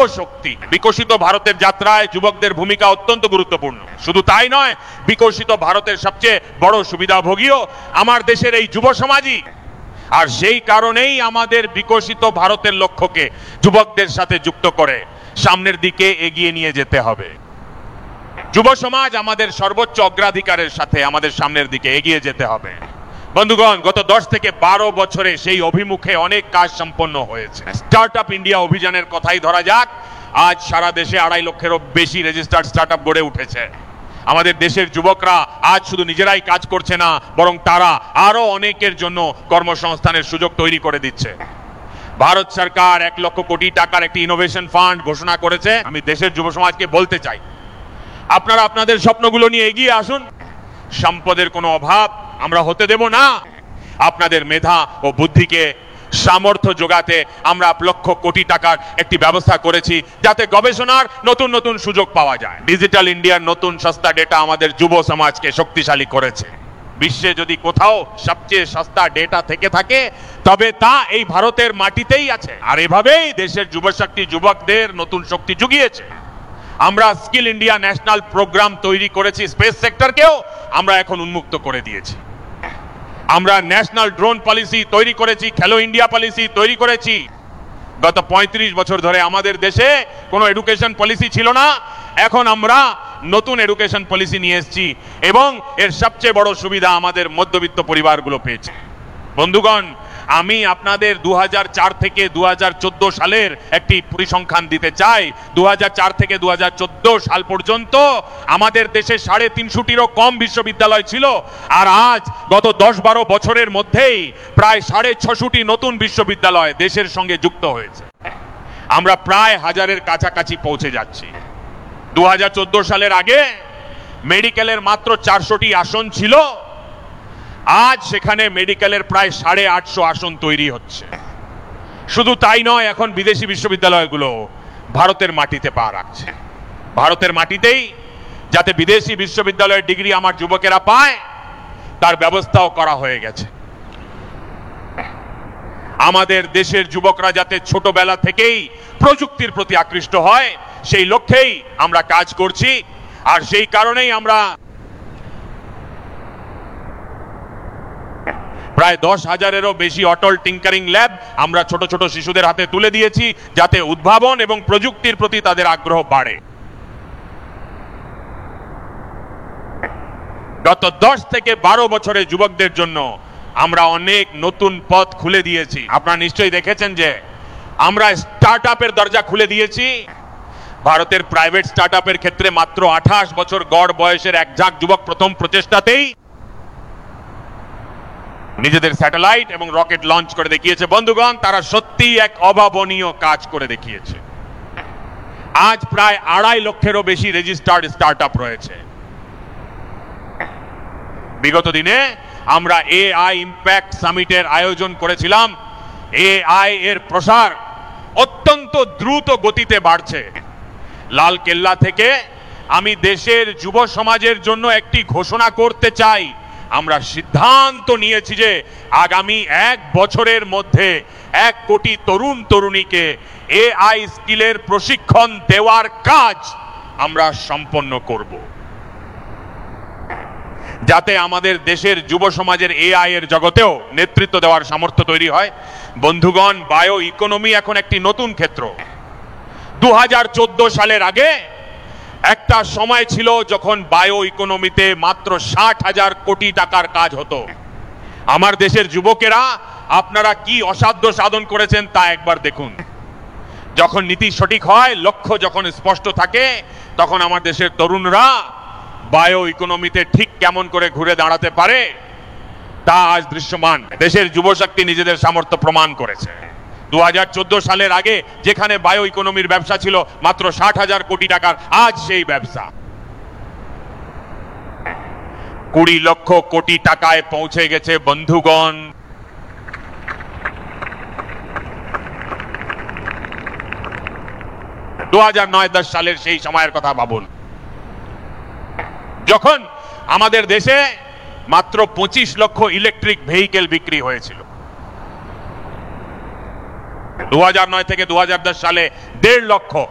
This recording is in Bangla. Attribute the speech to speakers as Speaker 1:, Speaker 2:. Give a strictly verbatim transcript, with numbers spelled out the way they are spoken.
Speaker 1: শক্তি। বিকশিত ভারতের যাত্রায় যুবকদের ভূমিকা অত্যন্ত গুরুত্বপূর্ণ। শুধু তাই নয়, বিকশিত ভারতের সবচেয়ে বড় সুবিধাভোগীও আমার দেশের এই যুব সমাজই। আর সেই কারণেই আমাদের বিকশিত ভারতের লক্ষ্যকে যুবকদের সাথে যুক্ত করে সামনের দিকে এগিয়ে নিয়ে যেতে হবে। যুব সমাজ আমাদের সর্বোচ্চ অগ্রাধিকারের সাথে আমাদের সামনের দিকে এগিয়ে যেতে হবে। বন্ধুগণ, গত দশ থেকে বারো বছরে সেই অভিমুখে অনেক কাজ সম্পন্ন হয়েছে। স্টার্ট আপ ইন্ডিয়া অভিযানের কথাই ধরা যাক, আজ সারা দেশে আড়াই লক্ষেরও বেশি রেজিস্টার্ড স্টার্ট আপ গড়ে উঠেছে। আমাদের দেশের যুবকরা আজ শুধু নিজেরাই কাজ করছে না, বরং তারা আরো অনেকের জন্য কর্মসংস্থানের সুযোগ তৈরি করে দিচ্ছে। ভারত সরকার এক লক্ষ কোটি টাকার একটি ইনোভেশন ফান্ড ঘোষণা করেছে। আমি দেশের যুব সমাজকে বলতে চাই, আপনারা আপনাদের স্বপ্নগুলো নিয়ে এগিয়ে আসুন। সম্পদের কোনো অভাব আমরা হতে দেব না। আপনাদের মেধা ও বুদ্ধিকে সামর্থ্য যোগাতে আমরা লক্ষ কোটি টাকার একটি ব্যবস্থা করেছি, যাতে গবেষণার নতুন নতুন সুযোগ পাওয়া যায়। ডিজিটাল ইন্ডিয়ার নতুন সস্তা ডেটা আমাদের যুব সমাজকে শক্তিশালী করেছে। বিশ্বে যদি কোথাও সবচেয়ে সস্তা ডেটা থেকে থাকে, তবে তা এই ভারতের মাটিতেই আছে। আর এভাবেই দেশের যুবশক্তি যুবকদের নতুন শক্তি জুগিয়েছে। আমরা স্কিল ইন্ডিয়া ন্যাশনাল প্রোগ্রাম তৈরি করেছি। স্পেস সেক্টরকেও আমরা এখন উন্মুক্ত করে দিয়েছি। আমরা ন্যাশনাল ড্রোন পলিসি তৈরি করেছি, খেলো ইন্ডিয়া পলিসি তৈরি করেছি। গত পঁয়ত্রিশ বছর ধরে আমাদের দেশে কোনো এডুকেশন পলিসি ছিল না। এখন আমরা নতুন এডুকেশন পলিসি নিয়ে এসেছি এবং এর সবচেয়ে বড় সুবিধা আমাদের মধ্যবিত্ত পরিবারগুলো পেয়েছে। বন্ধুগণ, আমি আপনাদের দু হাজার চার থেকে দু হাজার চোদ্দ সালের একটি পরিসংখ্যান দিতে চাই। দু হাজার চার থেকে দু হাজার চোদ্দ সাল পর্যন্ত আমাদের দেশে সাড়ে তিনশোটিরও কম বিশ্ববিদ্যালয় ছিল। আর আজ গত দশ বারো বছরের মধ্যেই প্রায় সাড়ে ছশোটি নতুন বিশ্ববিদ্যালয় দেশের সঙ্গে যুক্ত হয়েছে। আমরা প্রায় হাজারের কাছাকাছি পৌঁছে যাচ্ছি। দু হাজার চোদ্দ সালের আগে মেডিকেলের মাত্র চারশোটি আসন ছিল। আজ সেখানে মেডিকেলের প্রায় সাড়ে আটশো আসন তৈরি হচ্ছে। শুধু তাই নয়, এখন বিদেশি বিশ্ববিদ্যালয়গুলো ভারতের মাটিতে পা রাখছে। ভারতের মাটিতেই যাতে বিদেশি বিশ্ববিদ্যালয়ের ডিগ্রি আমার যুবকেরা পায়, তার ব্যবস্থাও করা হয়ে গেছে। আমাদের দেশের যুবকরা যাতে ছোটবেলা থেকেই প্রযুক্তির প্রতি আকৃষ্ট হয়, সেই লক্ষ্যেই আমরা কাজ করছি। আর সেই কারণেই আমরা প্রায় দশ হাজারেরও বেশি অটল টিঙ্কারিং ল্যাব আমরা ছোট ছোট শিশুদের হাতে তুলে দিয়েছি, যাতে উদ্ভাবন এবং প্রযুক্তির প্রতি তাদের আগ্রহ বাড়ে। গত দশ থেকে বারো বছরে যুবকদের জন্য আমরা অনেক নতুন পথ খুলে দিয়েছি। আপনারা নিশ্চয়ই দেখেছেন যে আমরা স্টার্ট আপের দরজা খুলে দিয়েছি। ভারতের প্রাইভেট স্টার্ট আপের ক্ষেত্রে মাত্র আঠাশ বছর গড় বয়সের এক ঝাঁক যুবক প্রথম প্রচেষ্টাতেই নিজেদের স্যাটেলাইট এবং রকেট লঞ্চ করে দেখিয়েছে। বন্ধুগণ, তারা সত্যিই এক অভাবনীয় কাজ করে দেখিয়েছে। আজ প্রায় আড়াই লক্ষেরও বেশি রেজিস্টার্ড স্টার্ট আপ রয়েছে। বিগত দিনে আমরা এআই ইম্প্যাক্ট সামিটের আয়োজন করেছিলাম। এআই এর প্রসার অত্যন্ত দ্রুত গতিতে বাড়ছে। লাল কেল্লা থেকে আমি দেশের যুব সমাজের জন্য একটি ঘোষণা করতে চাই। আমরা সিদ্ধান্ত নিয়েছি যে আগামী এক বছরের মধ্যে এক কোটি তরুণ তরুণীকে এআই স্কিলের প্রশিক্ষণ দেওয়ার কাজ আমরা সম্পন্ন করব, যাতে আমাদের দেশের যুব সমাজের এআই এর জগতেও নেতৃত্ব দেওয়ার সামর্থ্য তৈরি হয়। বন্ধুগণ, বায়ো ইকোনমি এখন একটি নতুন ক্ষেত্র। দু হাজার চোদ্দ সালের আগে একটা সময় ছিল যখন বায়ো ইকোনমিতে মাত্র ষাট হাজার কোটি টাকার কাজ হতো। আমার দেশের যুবকেরা আপনারা কি অসাধ্য সাধন করেছেন তা একবার দেখুন। যখন নীতি সঠিক হয়, লক্ষ্য যখন স্পষ্ট থাকে, তখন আমার দেশের তরুণরা বায়ো ইকোনমিতে ঠিক কেমন করে ঘুরে দাঁড়াতে পারে তা আজ দৃশ্যমান। দেশের যুবশক্তি নিজেদের সামর্থ্য প্রমাণ করেছে। দু হাজার চোদ্দ সালের আগে যেখানে বায়ো ইকোনমির ব্যবসা ছিল মাত্র ষাট হাজার কোটি টাকার, আজ সেই ব্যবসা কুড়ি লক্ষ কোটি টাকায় পৌঁছে গেছে। বন্ধুগণ, দু হাজার নয় দশ সালের সেই সময়ের কথা ভাবুন, যখন আমাদের দেশে মাত্র পঁচিশ লক্ষ ইলেকট্রিক ভেহিকেল বিক্রি হয়েছিল। দু হাজার নয় থেকে দু হাজার দশ সালে দেড় লক্ষ।